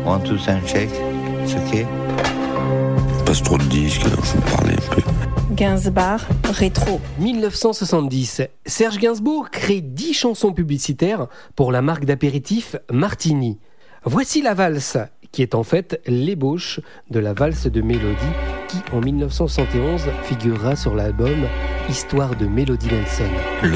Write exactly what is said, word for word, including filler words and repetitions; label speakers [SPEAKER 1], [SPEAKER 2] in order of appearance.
[SPEAKER 1] One, two, time, check. C'est ok.
[SPEAKER 2] Passe trop de disques, alors je vais me parler un peu.
[SPEAKER 3] Gainsbourg, rétro.
[SPEAKER 4] dix-neuf cent soixante-dix, Serge Gainsbourg crée dix chansons publicitaires pour la marque d'apéritif Martini. Voici la valse, qui est en fait l'ébauche de la valse de Mélodie, qui en dix-neuf cent soixante et onze figurera sur l'album Histoire de Mélodie Nelson.